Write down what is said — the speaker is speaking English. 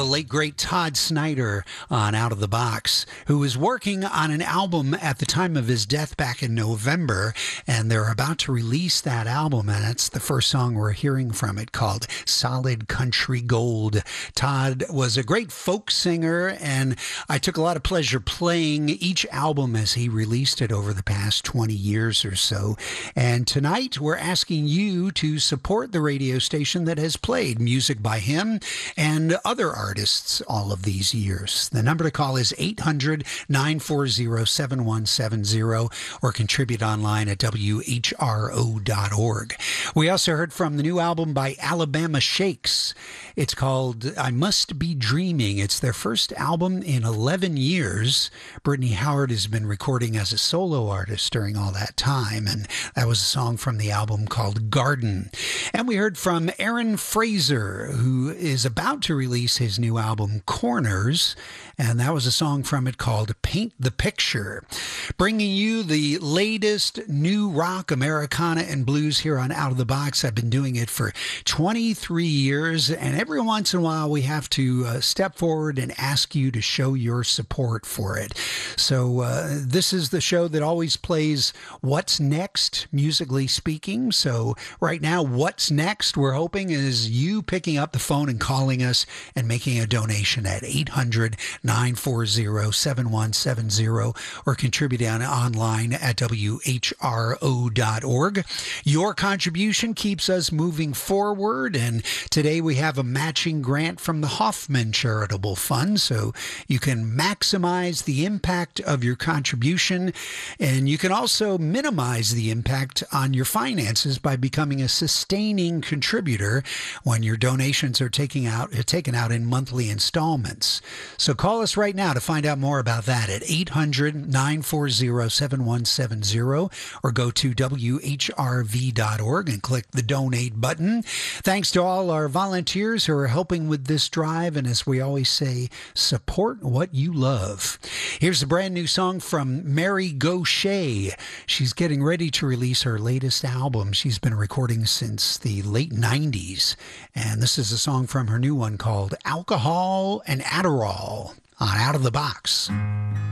the late, great Todd Snider on Out of the Box, who was working on an album at the time of his death back in November, and they're about to release that album, and that's the first song we're hearing from it, called Solid Country Gold. Todd was a great folk singer, and I took a lot of pleasure playing each album as he released it over the past 20 years or so. And tonight, we're asking you to support the radio station that has played music by him and other artists all of these years. The number to call is 800-940-7170 or contribute online at WHRO.org. We also heard from the new album by Alabama Shakes. It's called I Must Be Dreaming. It's their first album in 11 years. Brittany Howard has been recording as a solo artist during all that time, and that was a song from the album called Garden. And we heard from Aaron Fraser, who is about to release his new album Corners, and that was a song from it called Paint the Picture. Bringing you the latest new rock, Americana, and blues here on Out of the Box. I've been doing it for 23 years, and every once in a while we have to step forward and ask you to show your support for it. So this is the show that always plays What's Next, musically speaking. So right now, What's Next, we're hoping, is you picking up the phone and calling us and making a donation at 800-940-7170 or contribute online at WHRO.org. Your contribution keeps us moving forward, and today we have a matching grant from the Hoffman Charitable Fund, so you can maximize the impact of your contribution, and you can also minimize the impact on your finances by becoming a sustaining contributor when your donations are taken out in monthly installments. So call us right now to find out more about that at 800-940-7170 or go to WHRV.org and click the donate button. Thanks to all our volunteers who are helping with this drive, and as we always say, support what you love. Here's a brand new song from Mary Gauthier. She's getting ready to release her latest album. She's been recording since the late 90s, and this is a song from her new one called Alcohol and Adderall on Out of the Box.